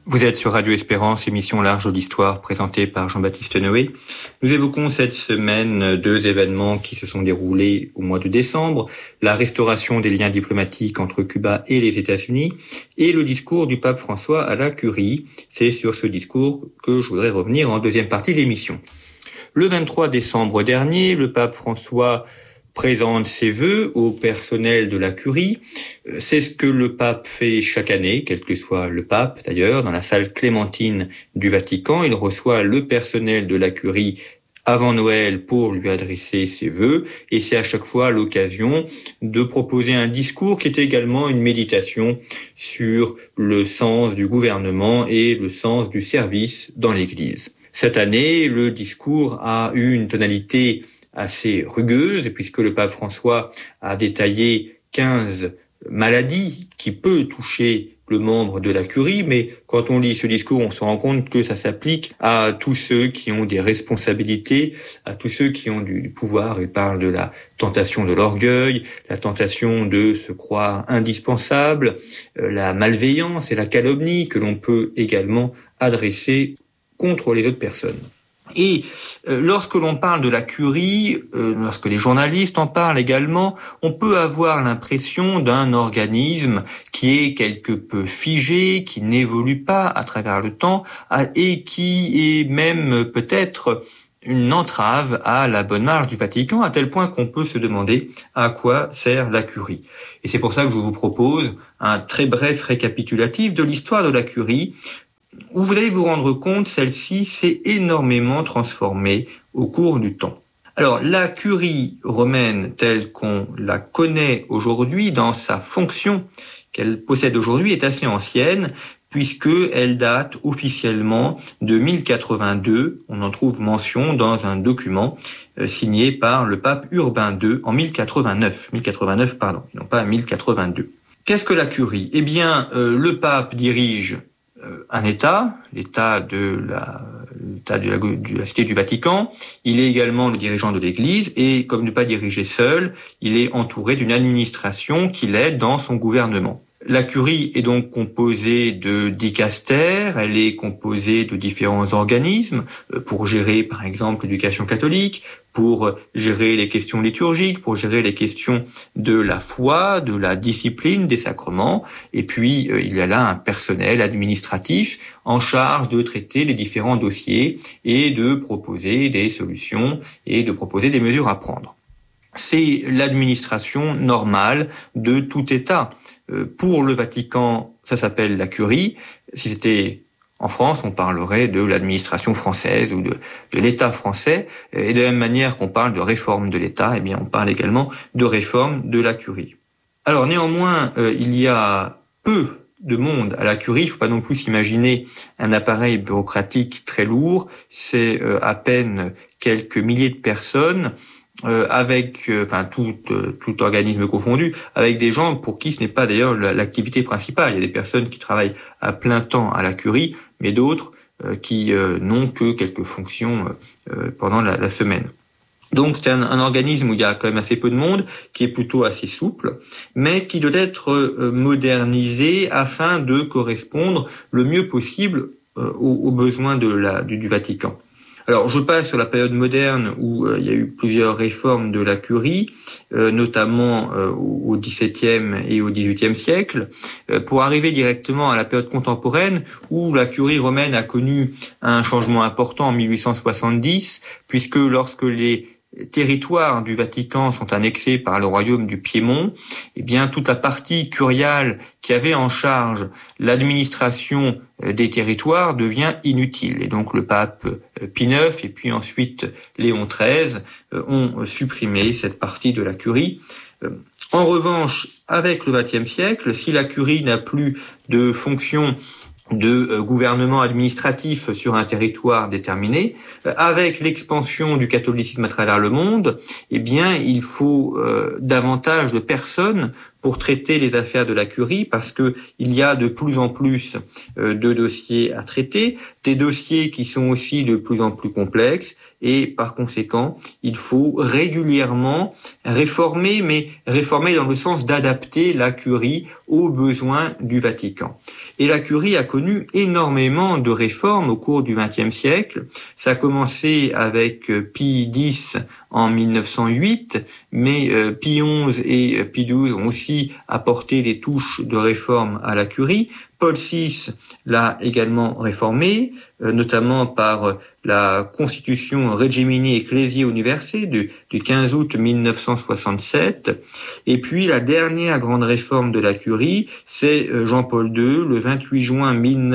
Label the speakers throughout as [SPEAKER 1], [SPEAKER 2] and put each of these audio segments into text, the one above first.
[SPEAKER 1] Vous êtes sur Radio Espérance, émission L'Arche de l'Histoire, présentée par Jean-Baptiste Noé. Nous évoquons cette semaine deux événements qui se sont déroulés au mois de décembre, la restauration des liens diplomatiques entre Cuba et les États-Unis et le discours du pape François à la Curie. C'est sur ce discours que je voudrais revenir en deuxième partie de l'émission. Le 23 décembre dernier, le pape François présente ses vœux au personnel de la Curie. C'est ce que le pape fait chaque année, quel que soit le pape d'ailleurs, dans la salle Clémentine du Vatican. Il reçoit le personnel de la Curie avant Noël pour lui adresser ses vœux, et c'est à chaque fois l'occasion de proposer un discours qui est également une méditation sur le sens du gouvernement et le sens du service dans l'Église. Cette année, le discours a eu une tonalité assez rugueuse, puisque le pape François a détaillé 15 maladies qui peuvent toucher le membre de la Curie, mais quand on lit ce discours, on se rend compte que ça s'applique à tous ceux qui ont des responsabilités, à tous ceux qui ont du pouvoir. Il parle de la tentation de l'orgueil, la tentation de se croire indispensable, la malveillance et la calomnie que l'on peut également adresser contre les autres personnes. Et lorsque l'on parle de la Curie, lorsque les journalistes en parlent également, on peut avoir l'impression d'un organisme qui est quelque peu figé, qui n'évolue pas à travers le temps et qui est même peut-être une entrave à la bonne marche du Vatican, à tel point qu'on peut se demander à quoi sert la Curie. Et c'est pour ça que je vous propose un très bref récapitulatif de l'histoire de la Curie, où vous allez vous rendre compte, celle-ci s'est énormément transformée au cours du temps. Alors, la Curie romaine telle qu'on la connaît aujourd'hui, dans sa fonction qu'elle possède aujourd'hui, est assez ancienne, puisqu'elle date officiellement de 1082. On en trouve mention dans un document signé par le pape Urbain II en 1089, non pas 1082. Qu'est-ce que la Curie ? Eh bien, le pape dirige un État, l'État de la Cité du Vatican. Il est également le dirigeant de l'Église et, comme ne pas diriger seul, il est entouré d'une administration qui l'aide dans son gouvernement. La Curie est donc composée de dicastères, elle est composée de différents organismes pour gérer par exemple l'éducation catholique, pour gérer les questions liturgiques, pour gérer les questions de la foi, de la discipline, des sacrements, et puis il y a là un personnel administratif en charge de traiter les différents dossiers et de proposer des solutions et de proposer des mesures à prendre. C'est l'administration normale de tout État. Pour le Vatican, ça s'appelle la Curie. Si c'était en France, on parlerait de l'administration française ou de l'État français. Et de la même manière qu'on parle de réforme de l'État, eh bien, on parle également de réforme de la Curie. Alors, néanmoins, il y a peu de monde à la Curie. Il ne faut pas non plus s'imaginer un appareil bureaucratique très lourd. C'est à peine quelques milliers de personnes. Avec tout organisme confondu, avec des gens pour qui ce n'est pas d'ailleurs l'activité principale. Il y a des personnes qui travaillent à plein temps à la Curie, mais d'autres qui n'ont que quelques fonctions pendant la semaine. Donc c'est un organisme où il y a quand même assez peu de monde, qui est plutôt assez souple, mais qui doit être modernisé afin de correspondre le mieux possible aux besoins du Vatican. Alors, je passe sur la période moderne où il y a eu plusieurs réformes de la Curie, notamment au XVIIe et au XVIIIe siècle, pour arriver directement à la période contemporaine où la Curie romaine a connu un changement important en 1870, puisque lorsque les territoires du Vatican sont annexés par le royaume du Piémont, eh bien toute la partie curiale qui avait en charge l'administration des territoires devient inutile. Et donc le pape Pie IX et puis ensuite Léon XIII ont supprimé cette partie de la Curie. En revanche, avec le XXe siècle, si la Curie n'a plus de fonction de gouvernement administratif sur un territoire déterminé, avec l'expansion du catholicisme à travers le monde, eh bien, il faut davantage de personnes pour traiter les affaires de la Curie, parce que il y a de plus en plus de dossiers à traiter, des dossiers qui sont aussi de plus en plus complexes, et par conséquent, il faut régulièrement réformer, mais réformer dans le sens d'adapter la Curie aux besoins du Vatican. Et la curie a connu énormément de réformes au cours du XXe siècle. Ça a commencé avec Pie X en 1908, mais Pie XI et Pie XII ont aussi apporté des touches de réforme à la curie. Paul VI l'a également réformé, notamment par la Constitution Regimini Ecclesiae Universae du 15 août 1967. Et puis la dernière grande réforme de la curie, c'est Jean-Paul II, le 28 juin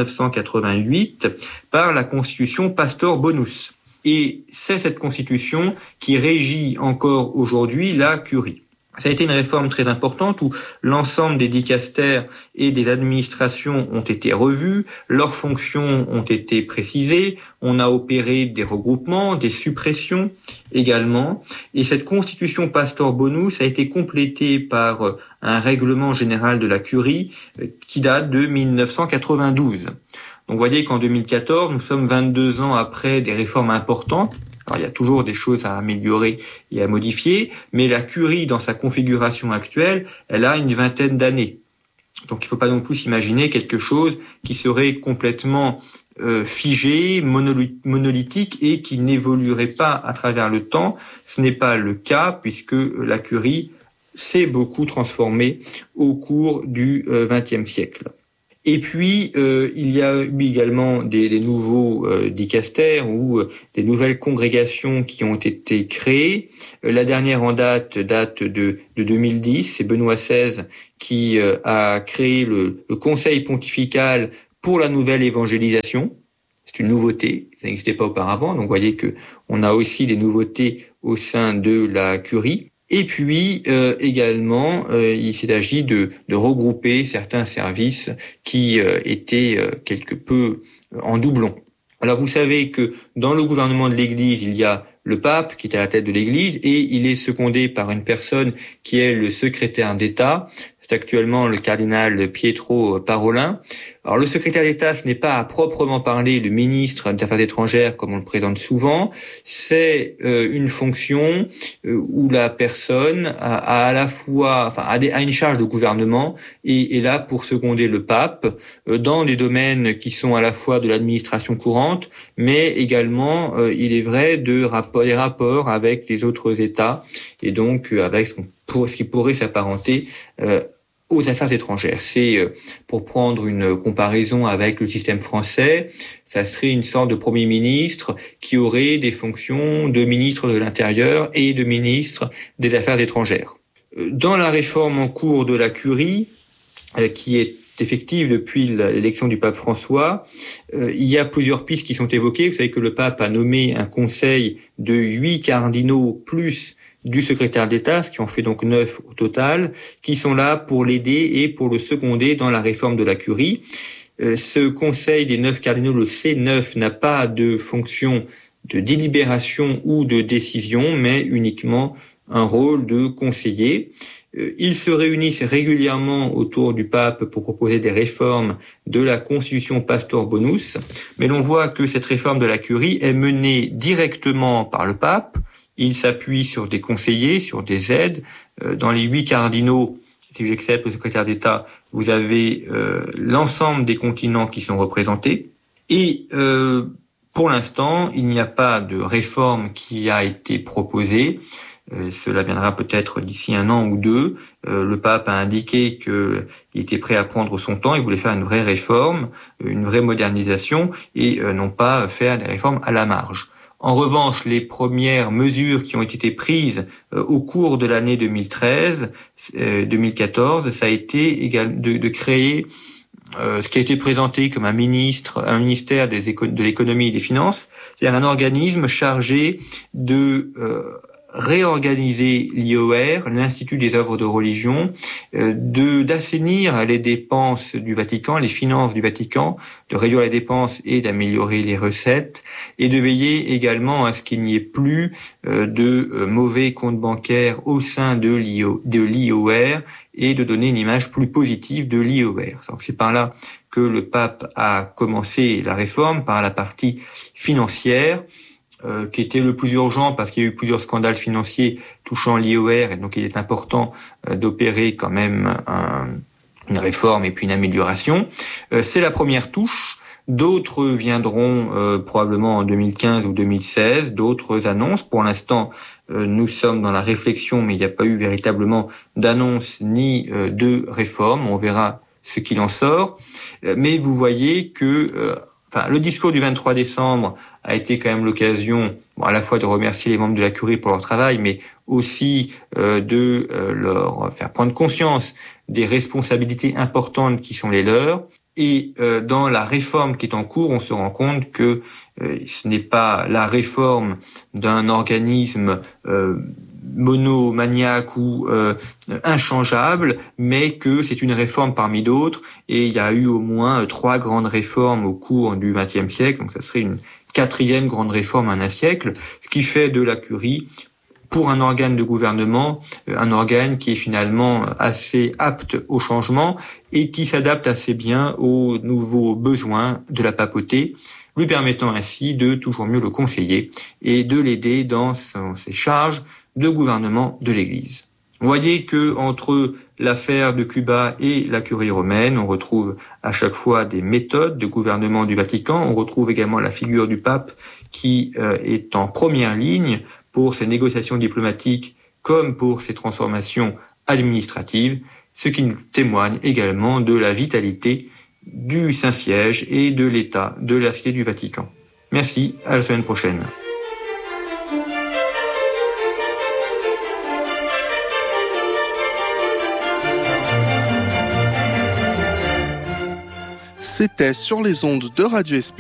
[SPEAKER 1] 1988, par la Constitution Pastor Bonus. Et c'est cette constitution qui régit encore aujourd'hui la curie. Ça a été une réforme très importante où l'ensemble des dicastères et des administrations ont été revus, leurs fonctions ont été précisées, on a opéré des regroupements, des suppressions également, et cette constitution Pastor Bonus a été complétée par un règlement général de la curie qui date de 1992. Donc vous voyez qu'en 2014, nous sommes 22 ans après des réformes importantes. Alors, il y a toujours des choses à améliorer et à modifier, mais la curie, dans sa configuration actuelle, elle a une vingtaine d'années. Donc, il ne faut pas non plus imaginer quelque chose qui serait complètement figé, monolithique et qui n'évoluerait pas à travers le temps. Ce n'est pas le cas puisque la curie s'est beaucoup transformée au cours du XXe siècle. Et puis, il y a eu également des nouveaux dicastères ou des nouvelles congrégations qui ont été créées. La dernière en date de 2010, c'est Benoît XVI qui a créé le Conseil pontifical pour la nouvelle évangélisation. C'est une nouveauté, ça n'existait pas auparavant, donc vous voyez que on a aussi des nouveautés au sein de la curie. Et puis également, il s'agit de regrouper certains services qui étaient quelque peu en doublon. Alors vous savez que dans le gouvernement de l'Église, il y a le pape qui est à la tête de l'Église et il est secondé par une personne qui est le secrétaire d'État. C'est actuellement le cardinal Pietro Parolin. Alors le secrétaire d'État, ce n'est pas à proprement parler le ministre des Affaires étrangères comme on le présente souvent, c'est une fonction où la personne a à la fois, enfin a une charge de gouvernement et est là pour seconder le pape dans des domaines qui sont à la fois de l'administration courante, mais également, il est vrai, des rapports avec les autres États et donc avec ce qui pourrait s'apparenter aux affaires étrangères. C'est, pour prendre une comparaison avec le système français, ça serait une sorte de Premier ministre qui aurait des fonctions de ministre de l'Intérieur et de ministre des Affaires étrangères. Dans la réforme en cours de la curie, qui est effective depuis l'élection du pape François, il y a plusieurs pistes qui sont évoquées. Vous savez que le pape a nommé un conseil de 8 cardinaux plus du secrétaire d'État, ce qui en fait donc 9 au total, qui sont là pour l'aider et pour le seconder dans la réforme de la curie. Ce conseil des 9 cardinaux, le C9, n'a pas de fonction de délibération ou de décision, mais uniquement un rôle de conseiller. Ils se réunissent régulièrement autour du pape pour proposer des réformes de la Constitution Pastor Bonus, mais l'on voit que cette réforme de la curie est menée directement par le pape. Il s'appuie sur des conseillers, sur des aides. Dans les 8 cardinaux, si j'accepte le secrétaire d'État, vous avez l'ensemble des continents qui sont représentés. Et pour l'instant, il n'y a pas de réforme qui a été proposée. Cela viendra peut-être d'ici 1 an ou 2. Le pape a indiqué qu'il était prêt à prendre son temps. Il voulait faire une vraie réforme, une vraie modernisation et non pas faire des réformes à la marge. En revanche, les premières mesures qui ont été prises au cours de l'année 2014, ça a été de créer ce qui a été présenté comme un ministère de l'économie et des finances, c'est-à-dire un organisme chargé de réorganiser l'IOR, l'Institut des œuvres de religion, d'assainir les dépenses du Vatican, les finances du Vatican, de réduire les dépenses et d'améliorer les recettes, et de veiller également à ce qu'il n'y ait plus de mauvais comptes bancaires au sein de l'IOR et de donner une image plus positive de l'IOR. Donc c'est par là que le pape a commencé la réforme, par la partie financière, qui était le plus urgent parce qu'il y a eu plusieurs scandales financiers touchant l'IOR et donc il est important d'opérer quand même une réforme et puis une amélioration. C'est la première touche. D'autres viendront probablement en 2015 ou 2016, d'autres annonces. Pour l'instant, nous sommes dans la réflexion, mais il n'y a pas eu véritablement d'annonce ni de réforme. On verra ce qu'il en sort. Mais vous voyez que le discours du 23 décembre a été quand même l'occasion à la fois de remercier les membres de la Curie pour leur travail, mais aussi de leur faire prendre conscience des responsabilités importantes qui sont les leurs. Et dans la réforme qui est en cours, on se rend compte que ce n'est pas la réforme d'un organisme monomaniaque ou inchangeable, mais que c'est une réforme parmi d'autres. Et il y a eu au moins 3 grandes réformes au cours du XXe siècle, donc ça serait une 4e grande réforme en un siècle, ce qui fait de la Curie, pour un organe de gouvernement, un organe qui est finalement assez apte au changement et qui s'adapte assez bien aux nouveaux besoins de la papauté, lui permettant ainsi de toujours mieux le conseiller et de l'aider dans ses charges de gouvernement de l'Église. Vous voyez que entre l'affaire de Cuba et la Curie romaine, on retrouve à chaque fois des méthodes de gouvernement du Vatican. On retrouve également la figure du pape qui est en première ligne pour ses négociations diplomatiques comme pour ses transformations administratives, ce qui nous témoigne également de la vitalité du Saint-Siège et de l'état de la Cité du Vatican. Merci, à la semaine prochaine.
[SPEAKER 2] C'était sur les ondes de Radio Espérance.